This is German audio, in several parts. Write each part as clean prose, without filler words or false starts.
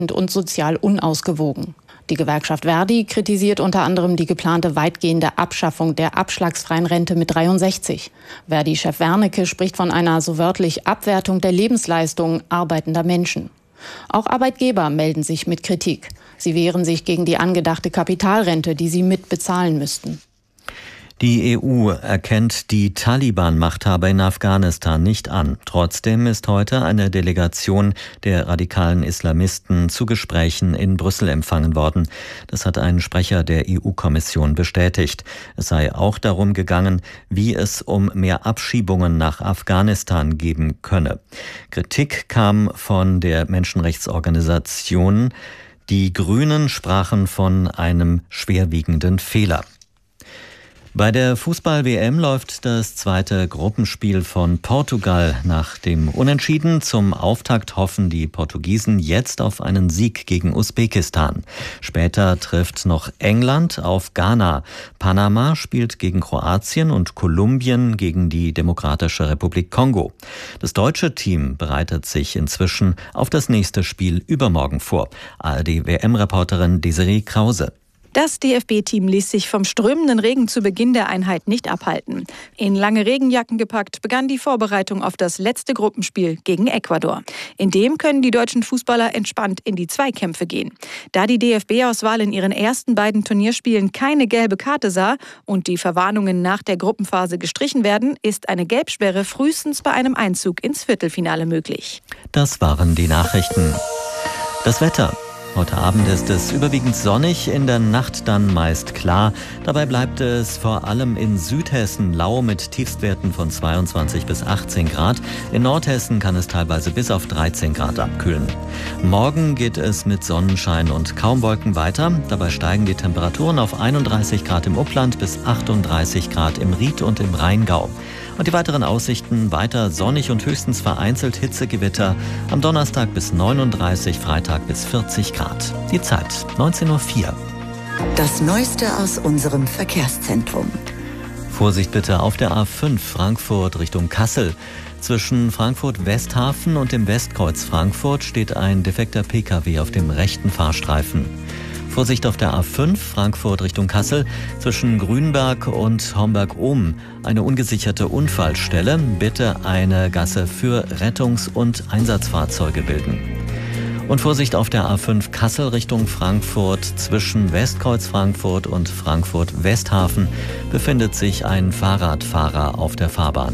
und sozial unausgewogen. Die Gewerkschaft Verdi kritisiert unter anderem die geplante weitgehende Abschaffung der abschlagsfreien Rente mit 63. Verdi-Chef Wernicke spricht von einer so wörtlich Abwertung der Lebensleistung arbeitender Menschen. Auch Arbeitgeber melden sich mit Kritik. Sie wehren sich gegen die angedachte Kapitalrente, die sie mitbezahlen müssten. Die EU erkennt die Taliban-Machthaber in Afghanistan nicht an. Trotzdem ist heute eine Delegation der radikalen Islamisten zu Gesprächen in Brüssel empfangen worden. Das hat ein Sprecher der EU-Kommission bestätigt. Es sei auch darum gegangen, wie es um mehr Abschiebungen nach Afghanistan geben könne. Kritik kam von der Menschenrechtsorganisation. Die Grünen sprachen von einem schwerwiegenden Fehler. Bei der Fußball-WM läuft das zweite Gruppenspiel von Portugal nach dem Unentschieden. Zum Auftakt hoffen die Portugiesen jetzt auf einen Sieg gegen Usbekistan. Später trifft noch England auf Ghana. Panama spielt gegen Kroatien und Kolumbien gegen die Demokratische Republik Kongo. Das deutsche Team bereitet sich inzwischen auf das nächste Spiel übermorgen vor. ARD-WM-Reporterin Desiree Krause. Das DFB-Team ließ sich vom strömenden Regen zu Beginn der Einheit nicht abhalten. In lange Regenjacken gepackt begann die Vorbereitung auf das letzte Gruppenspiel gegen Ecuador. In dem können die deutschen Fußballer entspannt in die Zweikämpfe gehen. Da die DFB-Auswahl in ihren ersten beiden Turnierspielen keine gelbe Karte sah und die Verwarnungen nach der Gruppenphase gestrichen werden, ist eine Gelbsperre frühestens bei einem Einzug ins Viertelfinale möglich. Das waren die Nachrichten. Das Wetter. Heute Abend ist es überwiegend sonnig, in der Nacht dann meist klar. Dabei bleibt es vor allem in Südhessen lau mit Tiefstwerten von 22 bis 18 Grad. In Nordhessen kann es teilweise bis auf 13 Grad abkühlen. Morgen geht es mit Sonnenschein und kaum Wolken weiter. Dabei steigen die Temperaturen auf 31 Grad im Upland bis 38 Grad im Ried und im Rheingau. Und die weiteren Aussichten: weiter sonnig und höchstens vereinzelt Hitzegewitter. Am Donnerstag bis 39, Freitag bis 40 Grad. Die Zeit 19:04 Uhr. Das Neueste aus unserem Verkehrszentrum. Vorsicht bitte auf der A5 Frankfurt Richtung Kassel. Zwischen Frankfurt-Westhafen und dem Westkreuz Frankfurt steht ein defekter Pkw auf dem rechten Fahrstreifen. Vorsicht auf der A5 Frankfurt Richtung Kassel zwischen Grünberg und Homberg-Ohm. Eine ungesicherte Unfallstelle. Bitte eine Gasse für Rettungs- und Einsatzfahrzeuge bilden. Und Vorsicht auf der A5 Kassel Richtung Frankfurt zwischen Westkreuz Frankfurt und Frankfurt-Westhafen befindet sich ein Fahrradfahrer auf der Fahrbahn.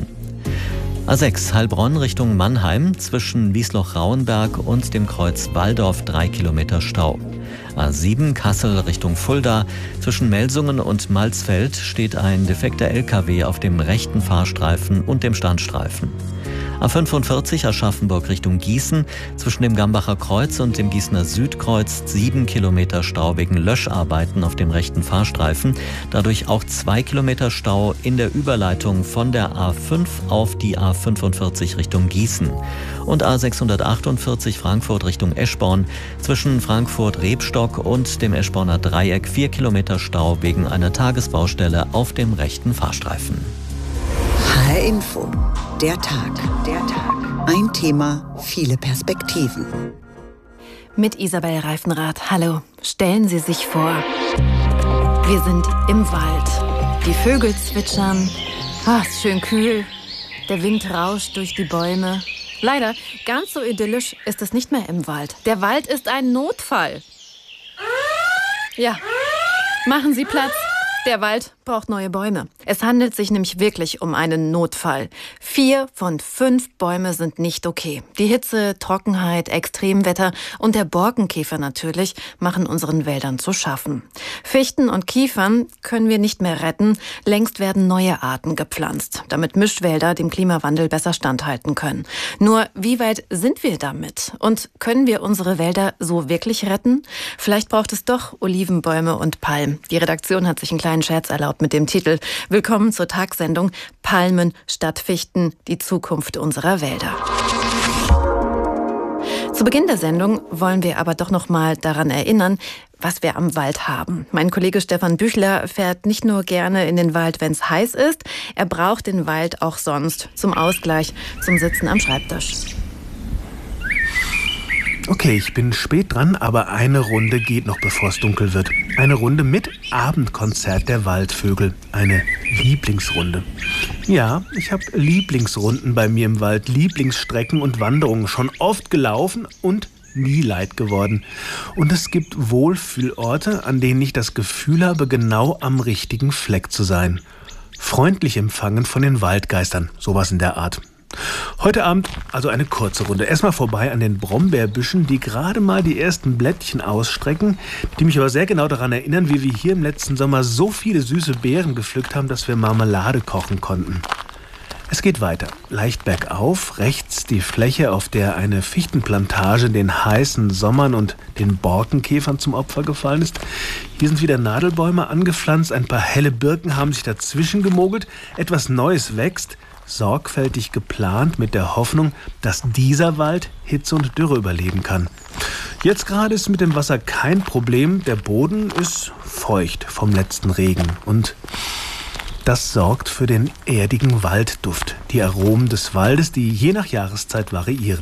A6 Heilbronn Richtung Mannheim zwischen Wiesloch-Rauenberg und dem Kreuz Walldorf 3 Kilometer Stau. A7 Kassel Richtung Fulda. Zwischen Melsungen und Malzfeld steht ein defekter LKW auf dem rechten Fahrstreifen und dem Standstreifen. A45 Aschaffenburg Richtung Gießen. Zwischen dem Gambacher Kreuz und dem Gießener Südkreuz 7 Kilometer Stau wegen Löscharbeiten auf dem rechten Fahrstreifen. Dadurch auch 2 Kilometer Stau in der Überleitung von der A5 auf die A45 Richtung Gießen. Und A648 Frankfurt Richtung Eschborn. Zwischen Frankfurt-Rebstock und dem Eschborner Dreieck 4 Kilometer Stau wegen einer Tagesbaustelle auf dem rechten Fahrstreifen. HR Info. Der Tag. Ein Thema, viele Perspektiven. Mit Isabel Reifenrath. Hallo. Stellen Sie sich vor, wir sind im Wald. Die Vögel zwitschern. Ist schön kühl. Der Wind rauscht durch die Bäume. Leider, ganz so idyllisch ist es nicht mehr im Wald. Der Wald ist ein Notfall. Ja, machen Sie Platz. Der Wald braucht neue Bäume. Es handelt sich nämlich wirklich um einen Notfall. 4 von 5 Bäume sind nicht okay. Die Hitze, Trockenheit, Extremwetter und der Borkenkäfer natürlich machen unseren Wäldern zu schaffen. Fichten und Kiefern können wir nicht mehr retten. Längst werden neue Arten gepflanzt, damit Mischwälder dem Klimawandel besser standhalten können. Nur, wie weit sind wir damit? Und können wir unsere Wälder so wirklich retten? Vielleicht braucht es doch Olivenbäume und Palmen. Die Redaktion hat sich einen kleinen Scherz erlaubt mit dem Titel Willkommen zur Tagsendung Palmen statt Fichten, die Zukunft unserer Wälder. Zu Beginn der Sendung wollen wir aber doch noch mal daran erinnern, was wir am Wald haben. Mein Kollege Stefan Büchler fährt nicht nur gerne in den Wald, wenn es heiß ist, er braucht den Wald auch sonst zum Ausgleich, zum Sitzen am Schreibtisch. Okay, ich bin spät dran, aber eine Runde geht noch, bevor es dunkel wird. Eine Runde mit Abendkonzert der Waldvögel. Eine Lieblingsrunde. Ja, ich habe Lieblingsrunden bei mir im Wald, Lieblingsstrecken und Wanderungen. Schon oft gelaufen und nie leid geworden. Und es gibt Wohlfühlorte, an denen ich das Gefühl habe, genau am richtigen Fleck zu sein. Freundlich empfangen von den Waldgeistern, sowas in der Art. Heute Abend also eine kurze Runde. Erstmal vorbei an den Brombeerbüschen, die gerade mal die ersten Blättchen ausstrecken, die mich aber sehr genau daran erinnern, wie wir hier im letzten Sommer so viele süße Beeren gepflückt haben, dass wir Marmelade kochen konnten. Es geht weiter. Leicht bergauf, rechts die Fläche, auf der eine Fichtenplantage den heißen Sommern und den Borkenkäfern zum Opfer gefallen ist. Hier sind wieder Nadelbäume angepflanzt, ein paar helle Birken haben sich dazwischen gemogelt, etwas Neues wächst, sorgfältig geplant mit der Hoffnung, dass dieser Wald Hitze und Dürre überleben kann. Jetzt gerade ist mit dem Wasser kein Problem, der Boden ist feucht vom letzten Regen und das sorgt für den erdigen Waldduft, die Aromen des Waldes, die je nach Jahreszeit variieren.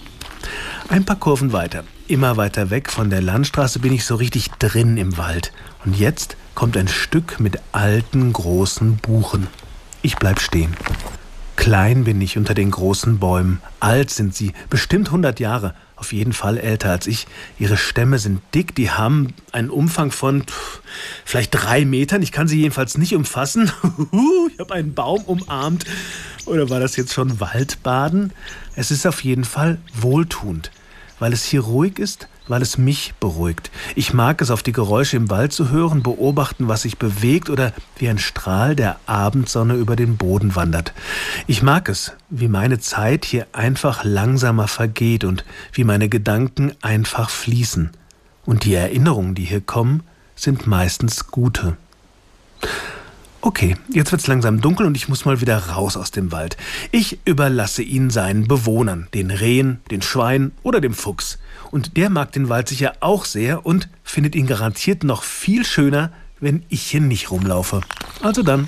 Ein paar Kurven weiter, immer weiter weg von der Landstraße bin ich so richtig drin im Wald. Und jetzt kommt ein Stück mit alten, großen Buchen. Ich bleib stehen. Klein bin ich unter den großen Bäumen. Alt sind sie, bestimmt 100 Jahre. Auf jeden Fall älter als ich. Ihre Stämme sind dick, die haben einen Umfang von vielleicht 3 Metern. Ich kann sie jedenfalls nicht umfassen. Ich habe einen Baum umarmt. Oder war das jetzt schon Waldbaden? Es ist auf jeden Fall wohltuend, weil es hier ruhig ist, weil es mich beruhigt. Ich mag es, auf die Geräusche im Wald zu hören, beobachten, was sich bewegt oder wie ein Strahl der Abendsonne über den Boden wandert. Ich mag es, wie meine Zeit hier einfach langsamer vergeht und wie meine Gedanken einfach fließen. Und die Erinnerungen, die hier kommen, sind meistens gute. Okay, jetzt wird's langsam dunkel und ich muss mal wieder raus aus dem Wald. Ich überlasse ihn seinen Bewohnern, den Rehen, den Schweinen oder dem Fuchs. Und der mag den Wald sicher auch sehr und findet ihn garantiert noch viel schöner, wenn ich hier nicht rumlaufe. Also dann.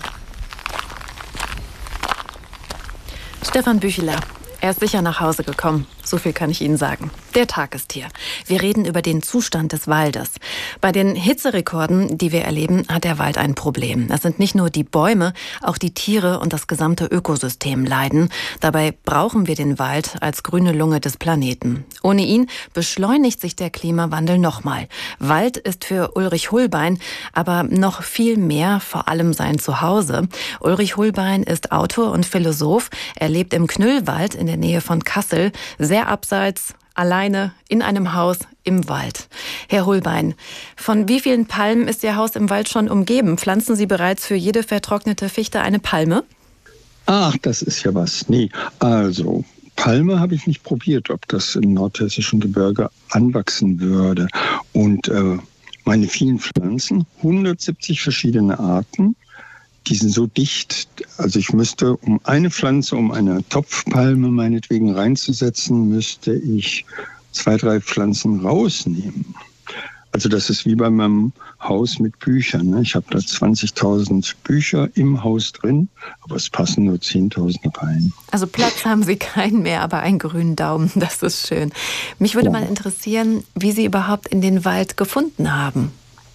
Stefan Bücheler. Er ist sicher nach Hause gekommen. So viel kann ich Ihnen sagen. Der Tag ist hier. Wir reden über den Zustand des Waldes. Bei den Hitzerekorden, die wir erleben, hat der Wald ein Problem. Es sind nicht nur die Bäume, auch die Tiere und das gesamte Ökosystem leiden. Dabei brauchen wir den Wald als grüne Lunge des Planeten. Ohne ihn beschleunigt sich der Klimawandel nochmal. Wald ist für Ulrich Hullbein aber noch viel mehr, vor allem sein Zuhause. Ulrich Hullbein ist Autor und Philosoph. Er lebt im Knüllwald in der Nähe von Kassel, sehr abseits, alleine, in einem Haus im Wald. Herr Hullbein, von wie vielen Palmen ist Ihr Haus im Wald schon umgeben? Pflanzen Sie bereits für jede vertrocknete Fichte eine Palme? Ach, das ist ja was. Nee, also Palme habe ich nicht probiert, ob das im nordhessischen Gebirge anwachsen würde. Und meine vielen Pflanzen, 170 verschiedene Arten, die sind so dicht, also ich müsste, um eine Pflanze, um eine Topfpalme meinetwegen reinzusetzen, müsste ich 2, 3 Pflanzen rausnehmen. Also das ist wie bei meinem Haus mit Büchern. Ne? Ich habe da 20.000 Bücher im Haus drin, aber es passen nur 10.000 rein. Also Platz haben Sie keinen mehr, aber einen grünen Daumen, das ist schön. Mich würde mal interessieren, wie Sie überhaupt in den Wald gefunden haben.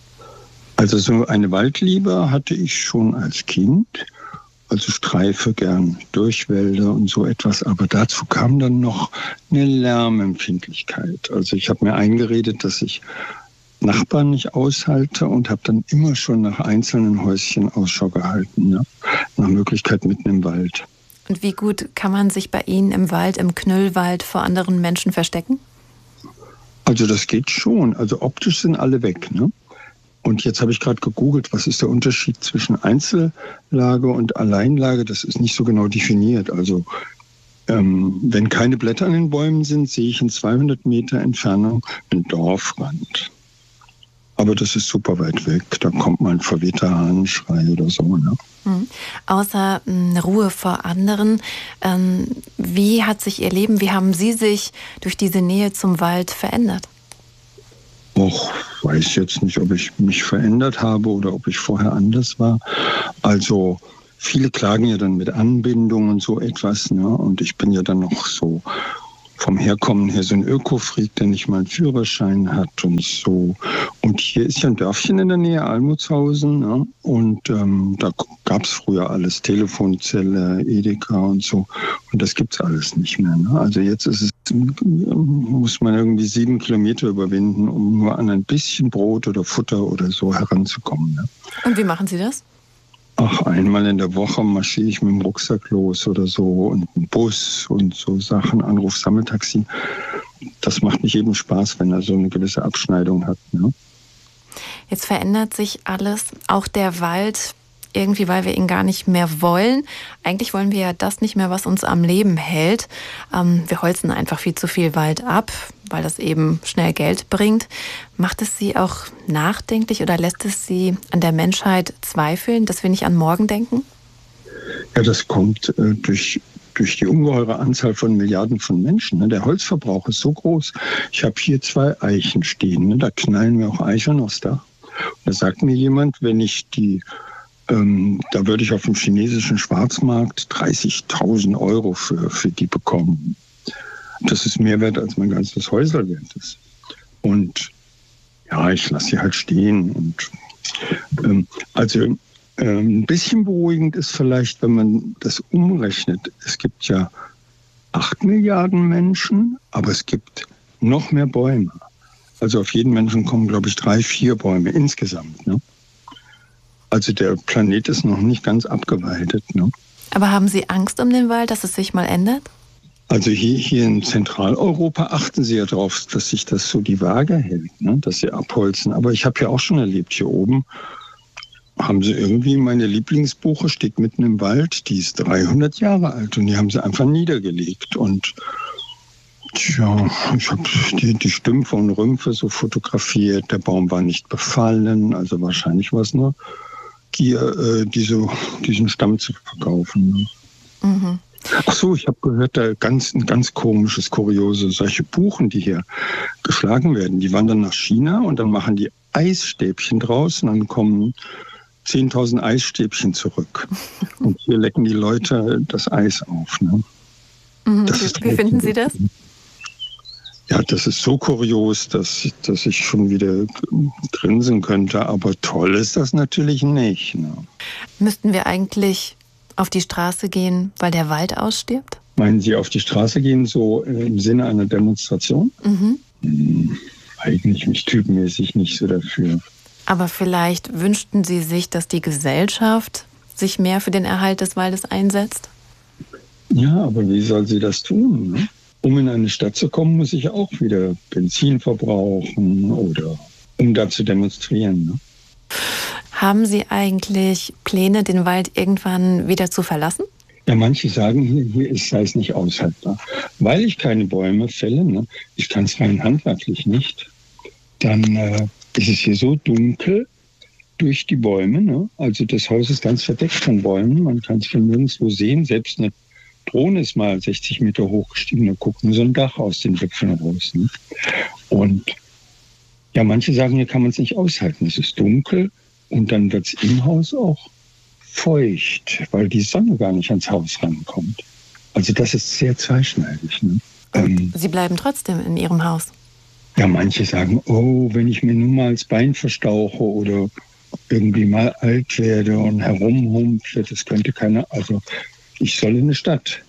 Also so eine Waldliebe hatte ich schon als Kind, also streife gern durch Wälder und so etwas, aber dazu kam dann noch eine Lärmempfindlichkeit. Also ich habe mir eingeredet, dass ich Nachbarn nicht aushalte und habe dann immer schon nach einzelnen Häuschen Ausschau gehalten, ne? Nach Möglichkeit mitten im Wald. Und wie gut kann man sich bei Ihnen im Wald, im Knüllwald vor anderen Menschen verstecken? Also das geht schon, also optisch sind alle weg, ne? Und jetzt habe ich gerade gegoogelt, was ist der Unterschied zwischen Einzellage und Alleinlage? Das ist nicht so genau definiert. Also wenn keine Blätter an den Bäumen sind, sehe ich in 200 Meter Entfernung einen Dorfrand. Aber das ist super weit weg. Da kommt mal ein verwehter Hahnenschrei oder so. Ne? Außer Ruhe vor anderen, wie hat sich Ihr Leben, wie haben Sie sich durch diese Nähe zum Wald verändert? Ich weiß jetzt nicht, ob ich mich verändert habe oder ob ich vorher anders war. Also viele klagen ja dann mit Anbindung und so etwas, ne? Und ich bin ja dann noch so vom Herkommen her so ein Öko-Freak, der nicht mal einen Führerschein hat und so. Und hier ist ja ein Dörfchen in der Nähe, Almutshausen. Ne? Und da gab es früher alles, Telefonzelle, Edeka und so. Und das gibt's alles nicht mehr. Ne? Also jetzt muss man irgendwie 7 Kilometer überwinden, um nur an ein bisschen Brot oder Futter oder so heranzukommen. Ne? Und wie machen Sie das? Ach, einmal in der Woche marschiere ich mit dem Rucksack los oder so und ein Bus und so Sachen, Anruf, Sammeltaxi. Das macht nicht jedem Spaß, wenn er so eine gewisse Abschneidung hat. Ne? Jetzt verändert sich alles, auch der Wald, irgendwie, weil wir ihn gar nicht mehr wollen. Eigentlich wollen wir ja das nicht mehr, was uns am Leben hält. Wir holzen einfach viel zu viel Wald ab, weil das eben schnell Geld bringt. Macht es Sie auch nachdenklich oder lässt es Sie an der Menschheit zweifeln, dass wir nicht an morgen denken? Ja, das kommt durch die ungeheure Anzahl von Milliarden von Menschen. Ne? Der Holzverbrauch ist so groß. Ich habe hier 2 Eichen stehen. Ne? Da knallen mir auch Eicheln aufs Dach. Und da sagt mir jemand, wenn ich da würde ich auf dem chinesischen Schwarzmarkt 30.000 Euro für die bekommen. Das ist mehr wert, als mein ganzes Häusl wert ist. Und ja, ich lasse sie halt stehen. Und ein bisschen beruhigend ist vielleicht, wenn man das umrechnet. Es gibt ja 8 Milliarden Menschen, aber es gibt noch mehr Bäume. Also auf jeden Menschen kommen, glaube ich, 3, 4 Bäume insgesamt. Ne? Also der Planet ist noch nicht ganz abgewaldet. Ne? Aber haben Sie Angst um den Wald, dass es sich mal ändert? Also hier in Zentraleuropa achten sie ja darauf, dass sich das so die Waage hält, ne? Dass sie abholzen. Aber ich habe ja auch schon erlebt, hier oben haben sie irgendwie, meine Lieblingsbuche steht mitten im Wald, die ist 300 Jahre alt und die haben sie einfach niedergelegt. Und tja, ich habe die Stümpfe und Rümpfe so fotografiert. Der Baum war nicht befallen, also wahrscheinlich war es nur Gier, diesen Stamm zu verkaufen. Ne? Mhm. Ach so, ich habe gehört, da ein ganz komisches, kuriose, solche Buchen, die hier geschlagen werden, die wandern nach China und dann machen die Eisstäbchen draus und dann kommen 10.000 Eisstäbchen zurück. Und hier lecken die Leute das Eis auf. Ne? Mhm. Wie finden Sie das? Ja, das ist so kurios, dass ich schon wieder grinsen könnte. Aber toll ist das natürlich nicht. Ne? Müssten wir eigentlich auf die Straße gehen, weil der Wald ausstirbt? Meinen Sie auf die Straße gehen, so im Sinne einer Demonstration? Mhm. Eigentlich mich typenmäßig nicht so dafür. Aber vielleicht wünschten Sie sich, dass die Gesellschaft sich mehr für den Erhalt des Waldes einsetzt? Ja, aber wie soll sie das tun? Ne? Um in eine Stadt zu kommen, muss ich auch wieder Benzin verbrauchen oder um da zu demonstrieren. Ne? Haben Sie eigentlich Pläne, den Wald irgendwann wieder zu verlassen? Ja, manche sagen, hier sei es nicht aushaltbar. Weil ich keine Bäume fälle, ne, ich kann es rein handwerklich nicht, dann ist es hier so dunkel durch die Bäume. Ne? Also das Haus ist ganz verdeckt von Bäumen, man kann es von nirgendwo sehen. Selbst eine Drohne ist mal 60 Meter hochgestiegen, da guckt nur so ein Dach aus den Wipfeln raus. Ne? Und ja, manche sagen, hier kann man es nicht aushalten. Es ist dunkel und dann wird es im Haus auch feucht, weil die Sonne gar nicht ans Haus rankommt. Also das ist sehr zweischneidig. Ne? Sie bleiben trotzdem in Ihrem Haus? Ja, manche sagen, oh, wenn ich mir nun mal das Bein verstauche oder irgendwie mal alt werde und herumhumpfe, das könnte keiner, also ich soll in eine Stadt.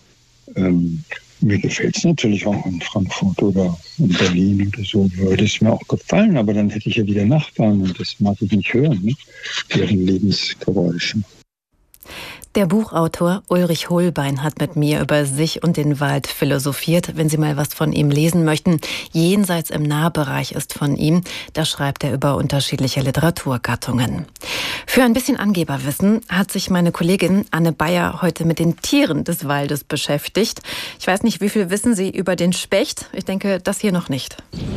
Mir gefällt es natürlich auch in Frankfurt oder in Berlin oder so, würde es mir auch gefallen, aber dann hätte ich ja wieder Nachbarn und das mag ich nicht hören, ne? Deren Lebensgeräusche. Der Buchautor Ulrich Hohlbein hat mit mir über sich und den Wald philosophiert. Wenn Sie mal was von ihm lesen möchten, Jenseits im Nahbereich ist von ihm. Da schreibt er über unterschiedliche Literaturgattungen. Für ein bisschen Angeberwissen hat sich meine Kollegin Anne Bayer heute mit den Tieren des Waldes beschäftigt. Ich weiß nicht, wie viel wissen Sie über den Specht? Ich denke, das hier noch nicht.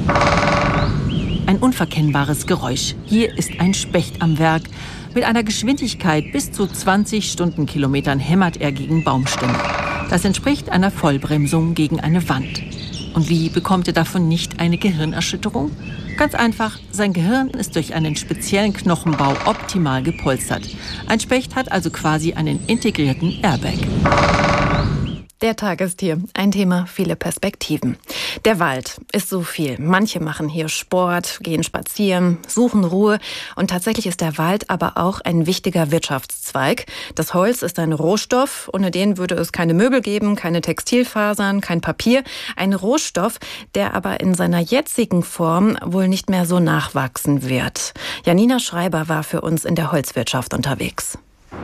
Ein unverkennbares Geräusch. Hier ist ein Specht am Werk. Mit einer Geschwindigkeit bis zu 20 Stundenkilometern hämmert er gegen Baumstämme. Das entspricht einer Vollbremsung gegen eine Wand. Und wie bekommt er davon nicht eine Gehirnerschütterung? Ganz einfach, sein Gehirn ist durch einen speziellen Knochenbau optimal gepolstert. Ein Specht hat also quasi einen integrierten Airbag. Der Tag ist hier. Ein Thema, viele Perspektiven. Der Wald ist so viel. Manche machen hier Sport, gehen spazieren, suchen Ruhe. Und tatsächlich ist der Wald aber auch ein wichtiger Wirtschaftszweig. Das Holz ist ein Rohstoff. Ohne den würde es keine Möbel geben, keine Textilfasern, kein Papier. Ein Rohstoff, der aber in seiner jetzigen Form wohl nicht mehr so nachwachsen wird. Janina Schreiber war für uns in der Holzwirtschaft unterwegs.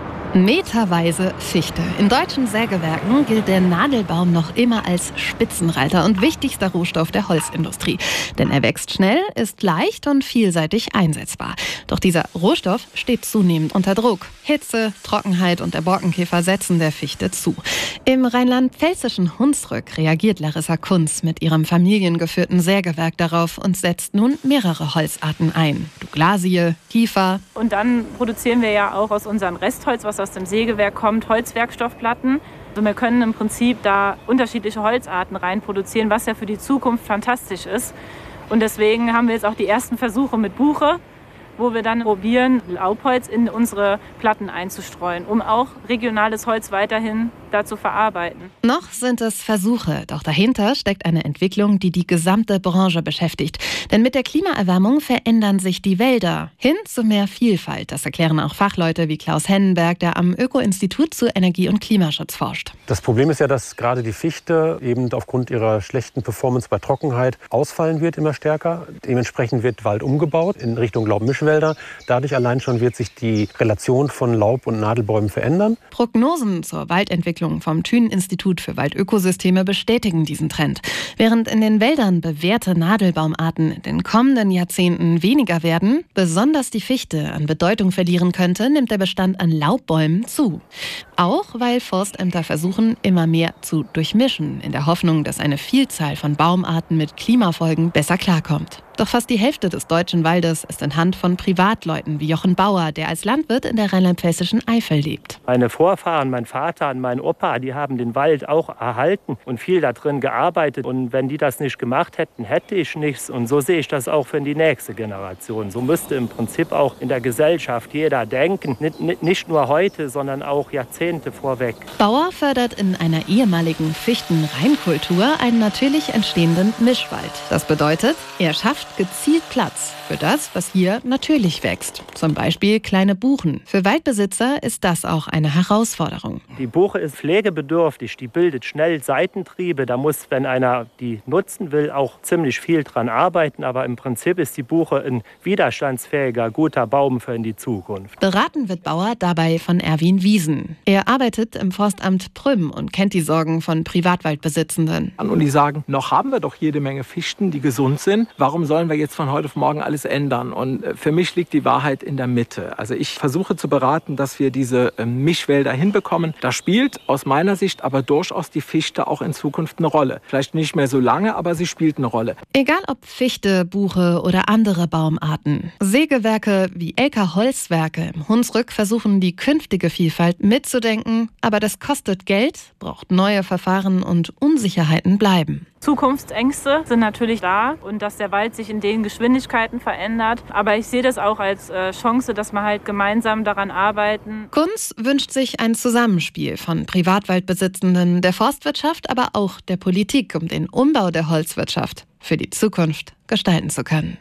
Meterweise Fichte. In deutschen Sägewerken gilt der Nadelbaum noch immer als Spitzenreiter und wichtigster Rohstoff der Holzindustrie. Denn er wächst schnell, ist leicht und vielseitig einsetzbar. Doch dieser Rohstoff steht zunehmend unter Druck. Hitze, Trockenheit und der Borkenkäfer setzen der Fichte zu. Im rheinland-pfälzischen Hunsrück reagiert Larissa Kunz mit ihrem familiengeführten Sägewerk darauf und setzt nun mehrere Holzarten ein. Douglasie, Kiefer. Und dann produzieren wir ja auch aus unserem Restholz, was aus dem Sägewerk kommt, Holzwerkstoffplatten. Also wir können im Prinzip da unterschiedliche Holzarten reinproduzieren, was ja für die Zukunft fantastisch ist. Und deswegen haben wir jetzt auch die ersten Versuche mit Buche, wo wir dann probieren, Laubholz in unsere Platten einzustreuen, um auch regionales Holz weiterhin da zu verarbeiten. Noch sind es Versuche, doch dahinter steckt eine Entwicklung, die die gesamte Branche beschäftigt. Denn mit der Klimaerwärmung verändern sich die Wälder hin zu mehr Vielfalt. Das erklären auch Fachleute wie Klaus Hennenberg, der am Öko-Institut zu Energie- und Klimaschutz forscht. Das Problem ist ja, dass gerade die Fichte eben aufgrund ihrer schlechten Performance bei Trockenheit ausfallen wird immer stärker. Dementsprechend wird Wald umgebaut in Richtung Laubmischwälder. Dadurch allein schon wird sich die Relation von Laub- und Nadelbäumen verändern. Prognosen zur Waldentwicklung vom Thünen-Institut für Waldökosysteme bestätigen diesen Trend. Während in den Wäldern bewährte Nadelbaumarten in den kommenden Jahrzehnten weniger werden, besonders die Fichte an Bedeutung verlieren könnte, nimmt der Bestand an Laubbäumen zu. Auch weil Forstämter versuchen, immer mehr zu durchmischen, in der Hoffnung, dass eine Vielzahl von Baumarten mit Klimafolgen besser klarkommt. Doch fast die Hälfte des deutschen Waldes ist in Hand von Privatleuten wie Jochen Bauer, der als Landwirt in der rheinland-pfälzischen Eifel lebt. Meine Vorfahren, mein Vater und mein Opa, die haben den Wald auch erhalten und viel da drin gearbeitet. Und wenn die das nicht gemacht hätten, hätte ich nichts. Und so sehe ich das auch für die nächste Generation. So müsste im Prinzip auch in der Gesellschaft jeder denken. Nicht nur heute, sondern auch Jahrzehnte vorweg. Bauer fördert in einer ehemaligen Fichtenreinkultur einen natürlich entstehenden Mischwald. Das bedeutet, er schafft gezielt Platz für das, was hier natürlich wächst. Zum Beispiel kleine Buchen. Für Waldbesitzer ist das auch eine Herausforderung. Die Buche ist pflegebedürftig, die bildet schnell Seitentriebe. Da muss, wenn einer die nutzen will, auch ziemlich viel dran arbeiten. Aber im Prinzip ist die Buche ein widerstandsfähiger, guter Baum für in die Zukunft. Beraten wird Bauer dabei von Erwin Wiesen. Er arbeitet im Forstamt Prüm und kennt die Sorgen von Privatwaldbesitzenden. Und die sagen, noch haben wir doch jede Menge Fichten, die gesund sind. Warum sollen wir jetzt von heute auf morgen alles ändern? Und für mich liegt die Wahrheit in der Mitte. Also ich versuche zu beraten, dass wir diese Mischwälder hinbekommen. Da spielt aus meiner Sicht aber durchaus die Fichte auch in Zukunft eine Rolle. Vielleicht nicht mehr so lange, aber sie spielt eine Rolle. Egal ob Fichte, Buche oder andere Baumarten. Sägewerke wie Elker Holzwerke im Hunsrück versuchen, die künftige Vielfalt mitzudenken. Aber das kostet Geld, braucht neue Verfahren und Unsicherheiten bleiben. Zukunftsängste sind natürlich da und dass der Wald sich in den Geschwindigkeiten verändert. Aber ich sehe das auch als Chance, dass wir halt gemeinsam daran arbeiten. Kunz wünscht sich ein Zusammenspiel von Privatwaldbesitzenden, der Forstwirtschaft, aber auch der Politik, um den Umbau der Holzwirtschaft für die Zukunft gestalten zu können.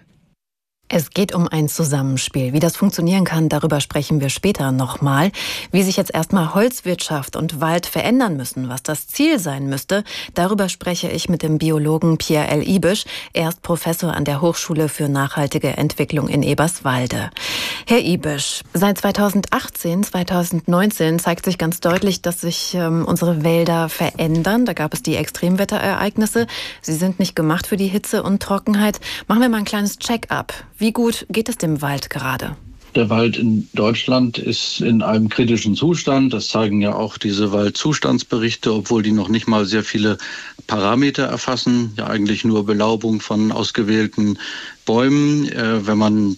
Es geht um ein Zusammenspiel. Wie das funktionieren kann, darüber sprechen wir später nochmal. Wie sich jetzt erstmal Holzwirtschaft und Wald verändern müssen, was das Ziel sein müsste, darüber spreche ich mit dem Biologen Pierre L. Ibisch. Er ist Professor an der Hochschule für nachhaltige Entwicklung in Eberswalde. Herr Ibisch, seit 2018, 2019 zeigt sich ganz deutlich, dass sich unsere Wälder verändern. Da gab es die Extremwetterereignisse. Sie sind nicht gemacht für die Hitze und Trockenheit. Machen wir mal ein kleines Check-up. Wie gut geht es dem Wald gerade? Der Wald in Deutschland ist in einem kritischen Zustand. Das zeigen ja auch diese Waldzustandsberichte, obwohl die noch nicht mal sehr viele Parameter erfassen. Ja, eigentlich nur Belaubung von ausgewählten Bäumen. Wenn man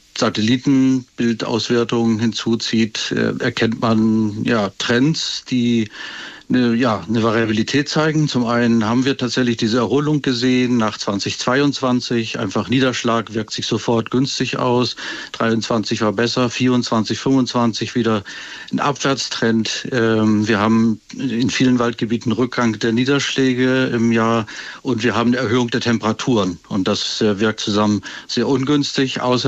Satellitenbildauswertungen hinzuzieht, erkennt man ja Trends, die eine Variabilität zeigen. Zum einen haben wir tatsächlich diese Erholung gesehen nach 2022. Einfach Niederschlag wirkt sich sofort günstig aus. 23 war besser, 24, 25 wieder ein Abwärtstrend. Wir haben in vielen Waldgebieten Rückgang der Niederschläge im Jahr und wir haben eine Erhöhung der Temperaturen. Und das wirkt zusammen sehr ungünstig. Außer